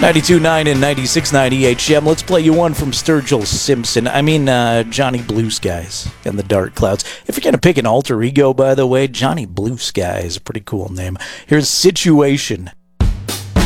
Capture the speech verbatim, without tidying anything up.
ninety-two point nine and ninety-six point nine E H M. Let's play you one from Sturgill Simpson. I mean, uh, Johnny Blue Skies and the Dark Clouds. If you're going to pick an alter ego, by the way, Johnny Blue Sky is a pretty cool name. Here's Situation.